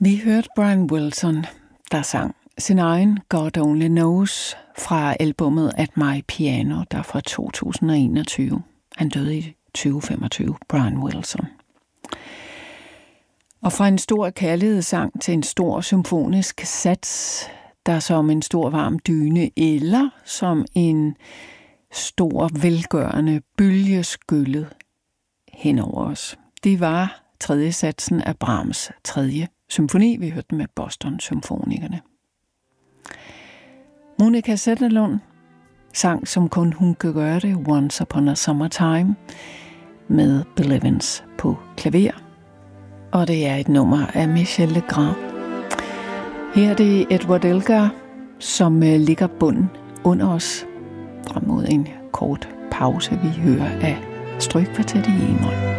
Vi hørte Brian Wilson, der sang sin egen God Only Knows fra albumet At My Piano, der fra 2021. Han døde i 2025, Brian Wilson. Og fra en stor kærlighedssang til en stor symfonisk sats, der som en stor varm dyne eller som en stor velgørende bølge skyllet hen over os. Det var tredje satsen af Brahms' tredje symfoni. Vi hørte med Boston Symfonikerne. Monica Zetterlund sang, som kun hun kan gøre det, Once Upon a Summertime, med Bill Evans på klaver. Og det er et nummer af Michel Legrand. Her er det Edward Elgar, som ligger bunden under os frem mod en kort pause. Vi hører af Strygkvartet i E-mol.